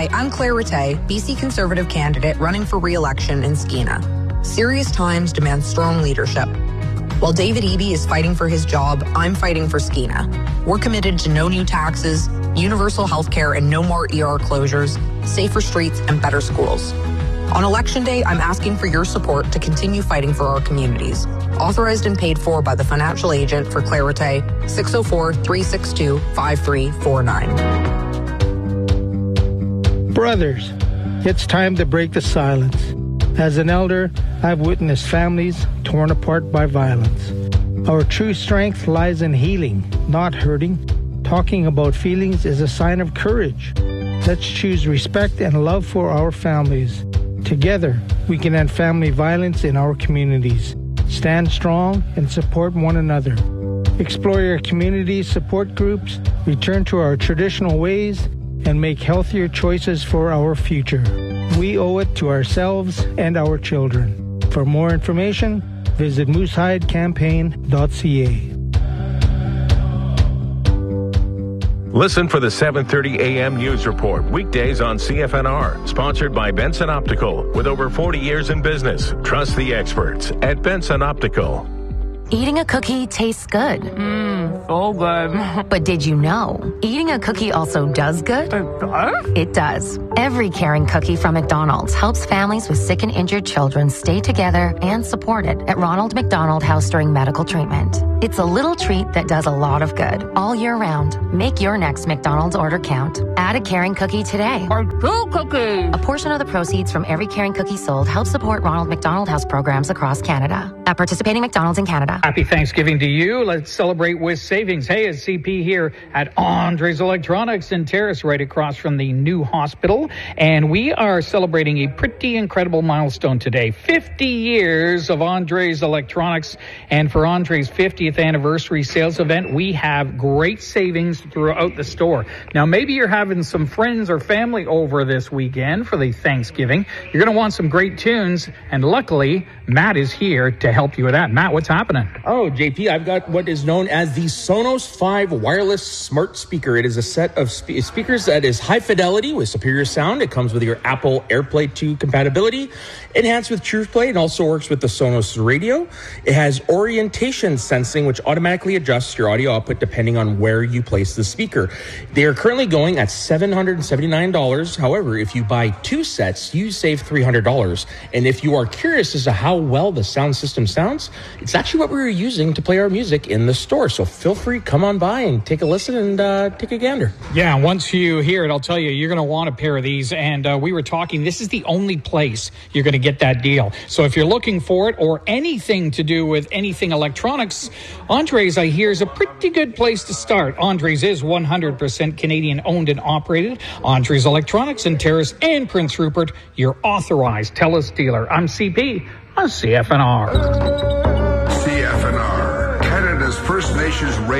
Hi, I'm Claire Rattay, BC Conservative candidate running for re-election in Skeena. Serious times demand strong leadership. While David Eby is fighting for his job, I'm fighting for Skeena. We're committed to no new taxes, universal health care and no more ER closures, safer streets and better schools. On Election Day, I'm asking for your support to continue fighting for our communities. Authorized and paid for by the financial agent for Claire Rattay, 604-362-5349. Brothers, it's time to break the silence. As an elder, I've witnessed families torn apart by violence. Our true strength lies in healing, not hurting. Talking about feelings is a sign of courage. Let's choose respect and love for our families. Together, we can end family violence in our communities. Stand strong and support one another. Explore your community support groups, return to our traditional ways, and make healthier choices for our future. We owe it to ourselves and our children. For more information, visit moosehidecampaign.ca. Listen for the 7:30 a.m. news report weekdays on CFNR, sponsored by Benson Optical. With over 40 years in business, trust the experts at Benson Optical. Eating a cookie tastes good. So good. But did you know, eating a cookie also does good? It does? It does. Every caring cookie from McDonald's helps families with sick and injured children stay together and supported at Ronald McDonald House during medical treatment. It's a little treat that does a lot of good all year round. Make your next McDonald's order count. Add a caring cookie today. Or 2 cookies. A portion of the proceeds from every caring cookie sold helps support Ronald McDonald House programs across Canada. At participating McDonald's in Canada. Happy Thanksgiving to you. Let's celebrate with savings. Hey, it's CP here at Andres Electronics in Terrace, right across from the new hospital. And we are celebrating a pretty incredible milestone today. 50 years of Andres Electronics. And for Andres' 50th anniversary sales event, we have great savings throughout the store. Now, maybe you're having some friends or family over this weekend for the Thanksgiving. You're going to want some great tunes. And luckily, Matt is here to help you with that. Matt, what's happening? Oh, JP, I've got what is known as the Sonos 5 wireless smart speaker. It is a set of speakers that is high fidelity with superior sound. It comes with your Apple AirPlay 2 compatibility, enhanced with TruePlay, and also works with the Sonos radio. It has orientation sensing, which automatically adjusts your audio output depending on where you place the speaker. They are currently going at $779. However, if you buy 2 sets, you save $300. And if you are curious as to how well the sound system sounds, it's actually what we were using to play our music in the store. So feel free, come on by and take a listen and take a gander. Yeah, once you hear it, I'll tell you, you're going to want a pair of these. And we were talking, this is the only place you're going to get that deal. So if you're looking for it or anything to do with anything electronics, Andres, I hear, is a pretty good place to start. Andres is 100% Canadian owned and operated. Andres Electronics in Terrace and Prince Rupert, your authorized TELUS dealer. I'm CP on CFNR. CFNR, Canada's First Nations radio.